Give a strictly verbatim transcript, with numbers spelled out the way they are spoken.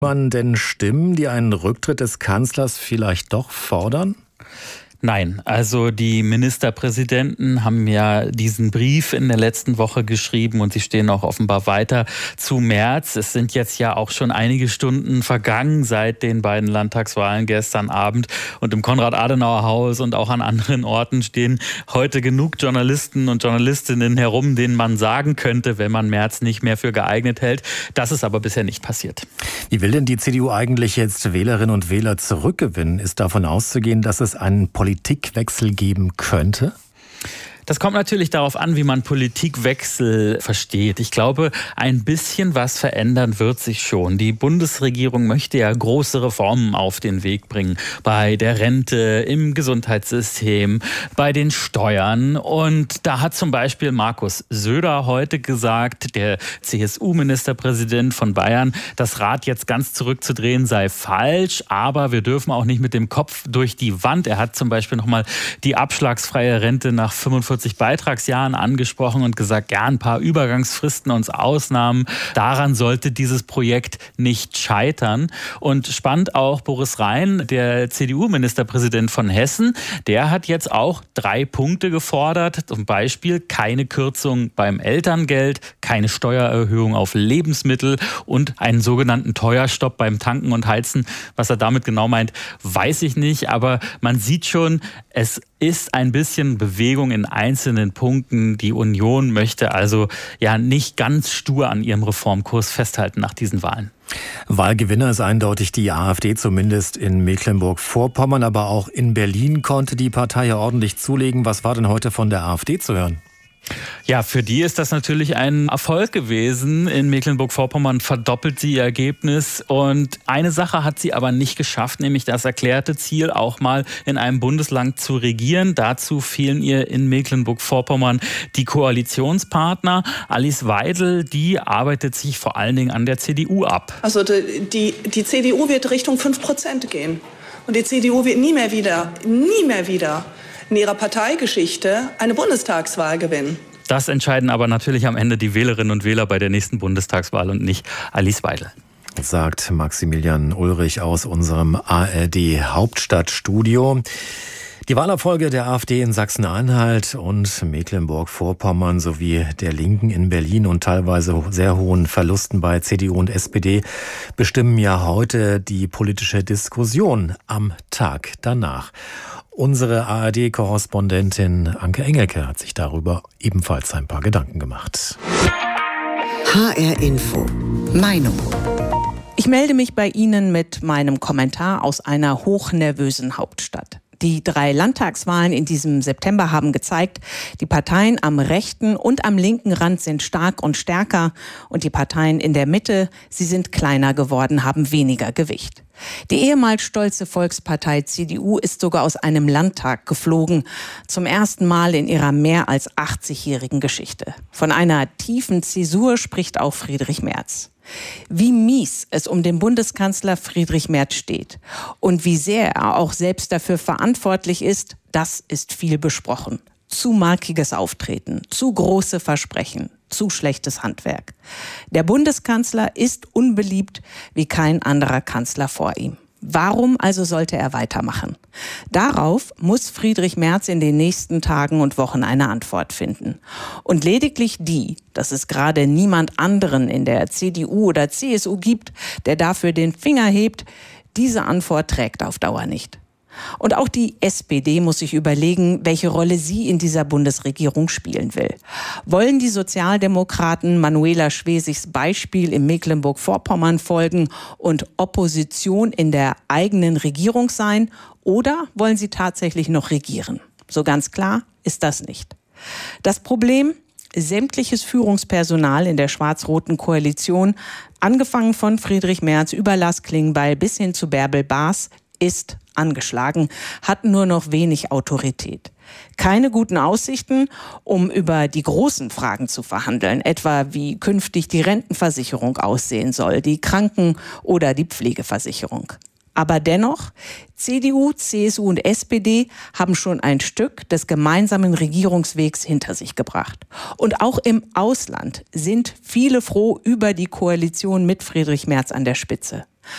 Man denn Stimmen, die einen Rücktritt des Kanzlers vielleicht doch fordern? Nein, also die Ministerpräsidenten haben ja diesen Brief in der letzten Woche geschrieben und sie stehen auch offenbar weiter zu Merz. Es sind jetzt ja auch schon einige Stunden vergangen seit den beiden Landtagswahlen gestern Abend und im Konrad-Adenauer-Haus und auch an anderen Orten stehen heute genug Journalisten und Journalistinnen herum, denen man sagen könnte, wenn man Merz nicht mehr für geeignet hält. Das ist aber bisher nicht passiert. Wie will denn die C D U eigentlich jetzt Wählerinnen und Wähler zurückgewinnen? Ist davon auszugehen, dass es einen Politikwechsel geben könnte? Das kommt natürlich darauf an, wie man Politikwechsel versteht. Ich glaube, ein bisschen was verändern wird sich schon. Die Bundesregierung möchte ja große Reformen auf den Weg bringen. Bei der Rente, im Gesundheitssystem, bei den Steuern. Und da hat zum Beispiel Markus Söder heute gesagt, der C S U-Ministerpräsident von Bayern, das Rad jetzt ganz zurückzudrehen sei falsch. Aber wir dürfen auch nicht mit dem Kopf durch die Wand. Er hat zum Beispiel nochmal die abschlagsfreie Rente nach fünfundvierzig Beitragsjahren angesprochen und gesagt, ja, ein paar Übergangsfristen und Ausnahmen, daran sollte dieses Projekt nicht scheitern. Und spannend auch Boris Rhein, der C D U-Ministerpräsident von Hessen, der hat jetzt auch drei Punkte gefordert. Zum Beispiel keine Kürzung beim Elterngeld, keine Steuererhöhung auf Lebensmittel und einen sogenannten Teuerstopp beim Tanken und Heizen. Was er damit genau meint, weiß ich nicht. Aber man sieht schon, es ist ein bisschen Bewegung in einzelnen Punkten. Die Union möchte also ja nicht ganz stur an ihrem Reformkurs festhalten nach diesen Wahlen. Wahlgewinner ist eindeutig die AfD, zumindest in Mecklenburg-Vorpommern, aber auch in Berlin konnte die Partei ja ordentlich zulegen. Was war denn heute von der AfD zu hören? Ja, für die ist das natürlich ein Erfolg gewesen. In Mecklenburg-Vorpommern verdoppelt sie ihr Ergebnis. Und eine Sache hat sie aber nicht geschafft, nämlich das erklärte Ziel, auch mal in einem Bundesland zu regieren. Dazu fehlen ihr in Mecklenburg-Vorpommern die Koalitionspartner. Alice Weidel, die arbeitet sich vor allen Dingen an der C D U ab. Also die, die C D U wird Richtung fünf Prozent gehen. Und die C D U wird nie mehr wieder, nie mehr wieder in ihrer Parteigeschichte eine Bundestagswahl gewinnen. Das entscheiden aber natürlich am Ende die Wählerinnen und Wähler bei der nächsten Bundestagswahl und nicht Alice Weidel. Sagt Maximilian Ulrich aus unserem A R D-Hauptstadtstudio. Die Wahlerfolge der AfD in Sachsen-Anhalt und Mecklenburg-Vorpommern sowie der Linken in Berlin und teilweise sehr hohen Verlusten bei C D U und S P D bestimmen ja heute die politische Diskussion am Tag danach. Unsere A R D-Korrespondentin Anke Engelke hat sich darüber ebenfalls ein paar Gedanken gemacht. H R Info. Meinung. Ich melde mich bei Ihnen mit meinem Kommentar aus einer hochnervösen Hauptstadt. Die drei Landtagswahlen in diesem September haben gezeigt, die Parteien am rechten und am linken Rand sind stark und stärker und die Parteien in der Mitte, sie sind kleiner geworden, haben weniger Gewicht. Die ehemals stolze Volkspartei C D U ist sogar aus einem Landtag geflogen, zum ersten Mal in ihrer mehr als achtzigjährigen Geschichte. Von einer tiefen Zäsur spricht auch Friedrich Merz. Wie mies es um den Bundeskanzler Friedrich Merz steht und wie sehr er auch selbst dafür verantwortlich ist, das ist viel besprochen. Zu markiges Auftreten, zu große Versprechen, zu schlechtes Handwerk. Der Bundeskanzler ist unbeliebt wie kein anderer Kanzler vor ihm. Warum also sollte er weitermachen? Darauf muss Friedrich Merz in den nächsten Tagen und Wochen eine Antwort finden. Und lediglich die, dass es gerade niemand anderen in der C D U oder C S U gibt, der dafür den Finger hebt, diese Antwort trägt auf Dauer nicht. Und auch die S P D muss sich überlegen, welche Rolle sie in dieser Bundesregierung spielen will. Wollen die Sozialdemokraten Manuela Schwesigs Beispiel in Mecklenburg-Vorpommern folgen und Opposition in der eigenen Regierung sein? Oder wollen sie tatsächlich noch regieren? So ganz klar ist das nicht. Das Problem: sämtliches Führungspersonal in der schwarz-roten Koalition, angefangen von Friedrich Merz über Lars Klingbeil bis hin zu Bärbel Baas, ist angeschlagen, hat nur noch wenig Autorität. Keine guten Aussichten, um über die großen Fragen zu verhandeln, etwa wie künftig die Rentenversicherung aussehen soll, die Kranken- oder die Pflegeversicherung. Aber dennoch, C D U, C S U und S P D haben schon ein Stück des gemeinsamen Regierungswegs hinter sich gebracht. Und auch im Ausland sind viele froh über die Koalition mit Friedrich Merz an der Spitze.